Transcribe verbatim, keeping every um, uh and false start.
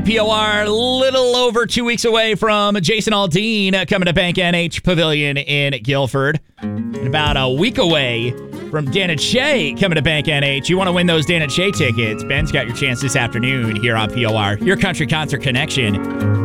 P O R, little over two weeks away from Jason Aldean uh, coming to Bank N H Pavilion in Guilford. And about a week away from Dan and Shay coming to Bank N H. You want to win those Dan and Shay tickets? Ben's got your chance this afternoon here on P O R, your country concert connection.